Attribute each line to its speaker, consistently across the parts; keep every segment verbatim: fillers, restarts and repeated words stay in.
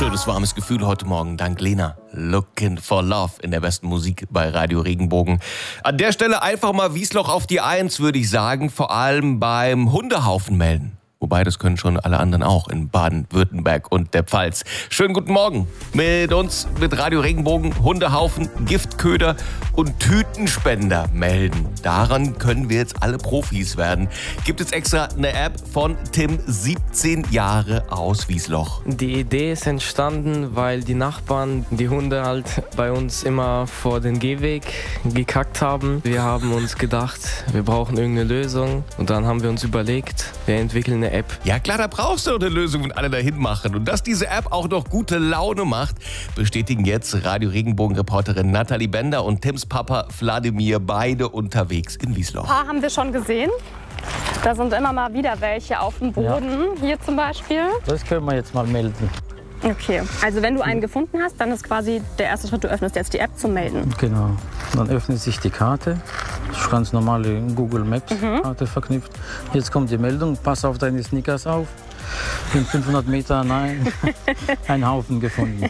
Speaker 1: Schönes, warmes Gefühl heute Morgen. Dank Lena. Looking for Love in der besten Musik bei Radio Regenbogen. An der Stelle einfach mal Wiesloch auf die Eins, würde ich sagen. Vor allem beim Hundehaufen melden. Wobei, das können schon alle anderen auch in Baden-Württemberg und der Pfalz. Schönen guten Morgen mit uns, mit Radio Regenbogen, Hundehaufen, Giftköder und Tütenspender melden. Daran können wir jetzt alle Profis werden. Gibt es extra eine App von Tim, siebzehn Jahre aus Wiesloch.
Speaker 2: Die Idee ist entstanden, weil die Nachbarn die Hunde halt bei uns immer vor den Gehweg gekackt haben. Wir haben uns gedacht, wir brauchen irgendeine Lösung. Und dann haben wir uns überlegt, wir entwickeln eine App.
Speaker 1: Ja klar, da brauchst du eine Lösung, wenn alle dahin machen. Und dass diese App auch noch gute Laune macht, bestätigen jetzt Radio Regenbogen-Reporterin Nathalie Bender und Tims Papa Wladimir, beide unterwegs in Wiesloch.
Speaker 3: Ein paar haben wir schon gesehen. Da sind immer mal wieder welche auf dem Boden, ja. Hier zum Beispiel.
Speaker 4: Das können wir jetzt mal melden.
Speaker 3: Okay, also wenn du einen gefunden hast, dann ist quasi der erste Schritt, du öffnest jetzt die App zum Melden.
Speaker 4: Genau, dann öffnet sich die Karte, ganz normale Google Maps Karte mhm. verknüpft. Jetzt kommt die Meldung, pass auf deine Snickers auf, in fünfhundert Metern nein, ein Haufen gefunden.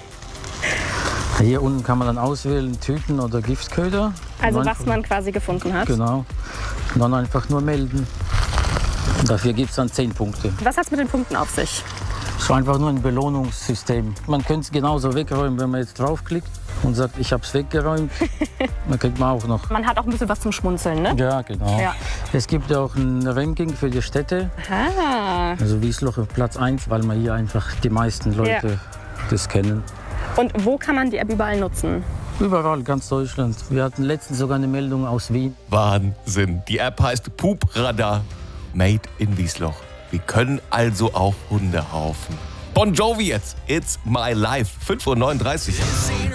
Speaker 4: Hier unten kann man dann auswählen, Tüten oder Giftköder.
Speaker 3: Also was man quasi gefunden hat.
Speaker 4: Genau, und dann einfach nur melden. Dafür gibt es dann zehn Punkte.
Speaker 3: Was hat es mit den Punkten auf sich?
Speaker 4: Es ist einfach nur ein Belohnungssystem. Man könnte es genauso wegräumen, wenn man jetzt draufklickt und sagt, ich habe es weggeräumt. Dann kriegt man auch noch.
Speaker 3: Man hat auch ein bisschen was zum Schmunzeln, ne?
Speaker 4: Ja, genau. Ja. Es gibt ja auch ein Ranking für die Städte.
Speaker 3: Aha.
Speaker 4: Also Wiesloch auf Platz eins, weil man hier einfach die meisten Leute ja. das kennen.
Speaker 3: Und wo kann man die App überall nutzen?
Speaker 4: Überall, ganz Deutschland. Wir hatten letztens sogar eine Meldung aus Wien.
Speaker 1: Wahnsinn. Die App heißt Pupradar, made in Wiesloch. Wir können also auch Hunde haufen. Bon Jovi jetzt. It's my life. fünf Uhr neununddreißig.